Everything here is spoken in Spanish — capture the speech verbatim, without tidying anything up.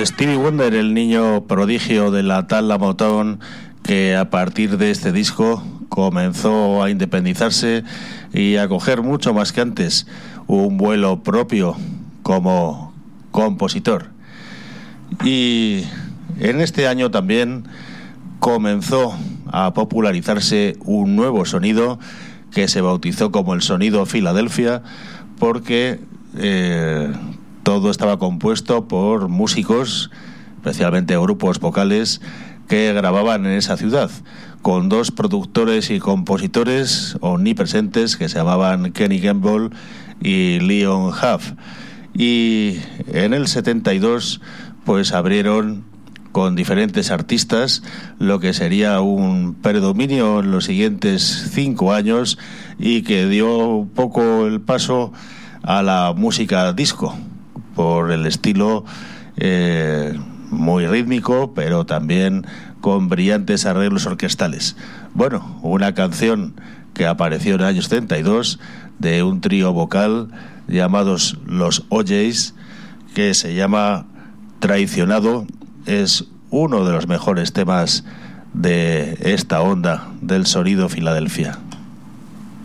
Stevie Wonder, el niño prodigio de la tal Motown, que a partir de este disco comenzó a independizarse y a coger mucho más que antes un vuelo propio como compositor. Y en este año también comenzó a popularizarse un nuevo sonido que se bautizó como el sonido Filadelfia, porque eh, todo estaba compuesto por músicos, especialmente grupos vocales, que grababan en esa ciudad, con dos productores y compositores omnipresentes que se llamaban Kenny Gamble y Leon Huff. Y en el setenta y dos pues abrieron con diferentes artistas lo que sería un predominio en los siguientes cinco años y que dio un poco el paso a la música disco por el estilo eh, muy rítmico, pero también con brillantes arreglos orquestales. Bueno, una canción que apareció en el año setenta y dos de un trío vocal llamados los O Js, que se llama Traicionado. Es uno de los mejores temas de esta onda del sonido Filadelfia.